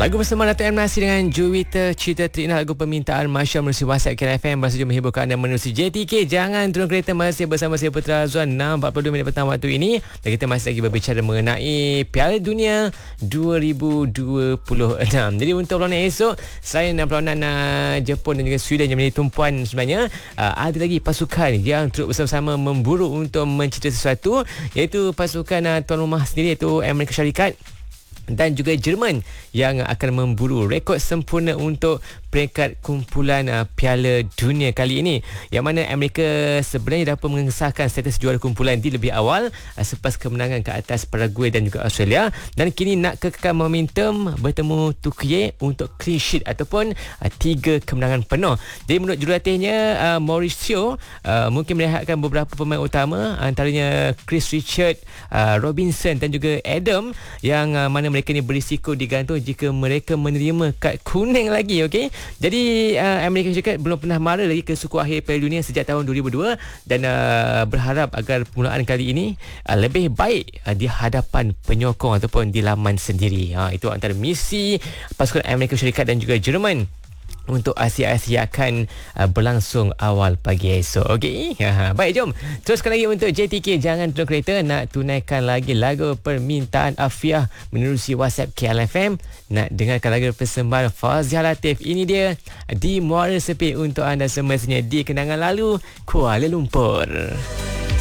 Lagu bersama Dato' M. Nasir dengan Juwita Cerita Trina, lagu permintaan Masya menerusi WhatsApp KLFM. Bersedia menghiburkan anda menerusi JTK. Jangan turun kereta, masih bersama saya Putra Azwan 6.42 minit petang waktu ini. Dan kita masih lagi berbicara mengenai Piala Dunia 2026. Jadi untuk perlawanan esok, selain perlawanan Jepun dan juga Sweden yang menjadi tumpuan sebenarnya, ada lagi pasukan yang turut bersama-sama memburu untuk mencipta sesuatu, iaitu pasukan tuan rumah sendiri, iaitu Amerika Syarikat dan juga Jerman yang akan memburu rekod sempurna untuk peringkat kumpulan Piala Dunia kali ini, yang mana Amerika sebenarnya dapat mengesahkan status juara kumpulan di lebih awal selepas kemenangan ke atas Paraguay dan juga Australia, dan kini nak kekal momentum bertemu Turkiye untuk clean sheet ataupun 3 kemenangan penuh. Jadi menurut jurulatihnya Mauricio mungkin melihatkan beberapa pemain utama, antaranya Chris Richard, Robinson dan juga Adam, yang mana mereka ni berisiko digantung jika mereka menerima kad kuning lagi. Okey, jadi Amerika Syarikat belum pernah mara lagi ke suku akhir Piala Dunia sejak tahun 2002 dan berharap agar permulaan kali ini lebih baik di hadapan penyokong ataupun di laman sendiri. Itu antara misi pasukan Amerika Syarikat dan juga Jerman untuk Asia akan berlangsung awal pagi esok. Okey. Baik, jom teruskan lagi untuk JTK. Jangan turun kereta, nak tunaikan lagi lagu permintaan Afiah menerusi WhatsApp KLFM. Nak dengarkan lagu persembahan Fazia Latif. Ini dia di Muara Sepi untuk anda semestinya di kenangan lalu Kuala Lumpur.